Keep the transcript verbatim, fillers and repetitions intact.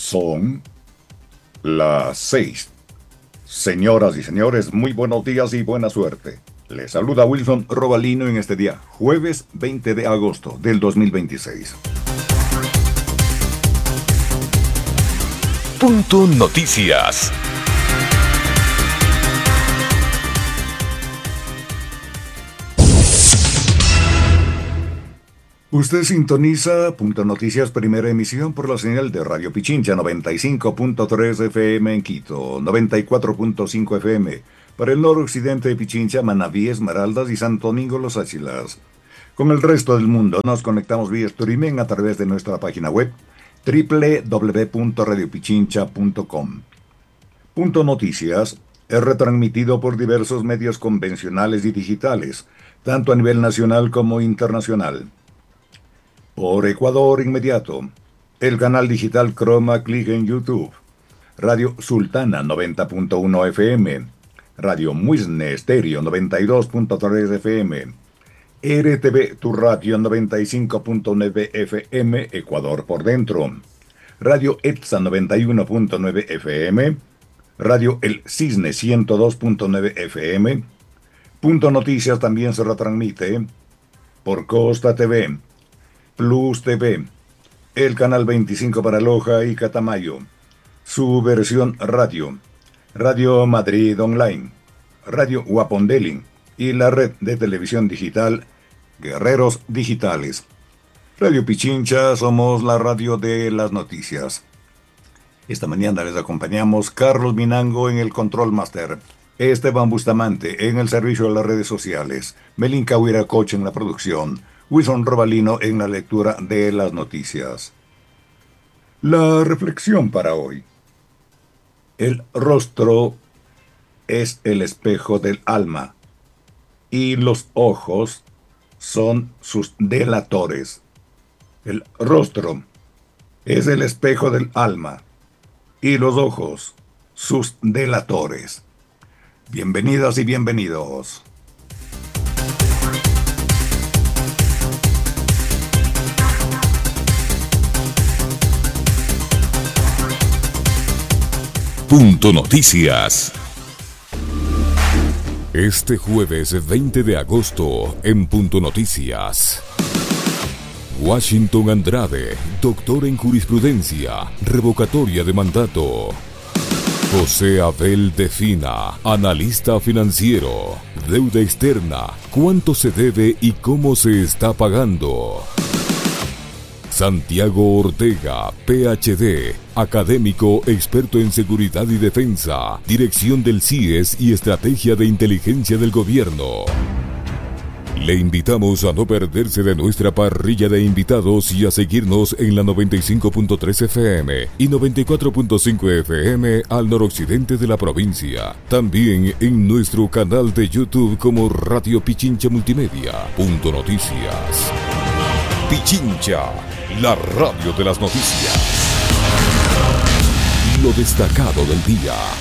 Son las seis. Señoras y señores, muy buenos días y buena suerte. Les saluda Wilson Robalino en este día, jueves veinte de agosto del dos mil veintiséis. Punto Noticias. Usted sintoniza Punto Noticias, primera emisión por la señal de Radio Pichincha noventa y cinco punto tres F M en Quito, noventa y cuatro punto cinco F M para el noroccidente de Pichincha, Manabí, Esmeraldas y Santo Domingo Los Áchilas. Con el resto del mundo nos conectamos vía streaming a través de nuestra página web doble u doble u doble u punto radio pichincha punto com. Punto Noticias es retransmitido por diversos medios convencionales y digitales, tanto a nivel nacional como internacional. Por Ecuador Inmediato, el canal digital Chroma Click en YouTube, Radio Sultana noventa punto uno F M, Radio Muisne Estéreo noventa y dos punto tres F M, R T V Tu Radio noventa y cinco punto nueve F M Ecuador por dentro, Radio ETSA noventa y uno punto nueve F M, Radio El Cisne ciento dos punto nueve F M. Punto Noticias también se retransmite por Costa T V, Plus T V, el canal veinticinco para Loja y Catamayo, su versión radio, Radio Madrid Online, Radio Guapondelin y la red de televisión digital Guerreros Digitales. Radio Pichincha, somos la radio de las noticias. Esta mañana les acompañamos Carlos Minango en el Control Master, Esteban Bustamante en el servicio de las redes sociales, Melinka Huiracoche en la producción, Wilson Robalino en la lectura de las noticias. La reflexión para hoy. El rostro es el espejo del alma y los ojos son sus delatores. El rostro es el espejo del alma y los ojos sus delatores. Bienvenidas y bienvenidos. Punto Noticias. Este jueves veinte de agosto en Punto Noticias. Washington Andrade, doctor en jurisprudencia, revocatoria de mandato. José Abel Defina, analista financiero, deuda externa, cuánto se debe y cómo se está pagando. Santiago Ortega, P H D, académico experto en seguridad y defensa, dirección del C I E S y estrategia de inteligencia del gobierno. Le invitamos a no perderse de nuestra parrilla de invitados y a seguirnos en la noventa y cinco punto tres F M y noventa y cuatro punto cinco F M al noroccidente de la provincia. También en nuestro canal de YouTube como Radio Pichincha Multimedia. Punto Noticias. Pichincha, la radio de las noticias. Lo destacado del día.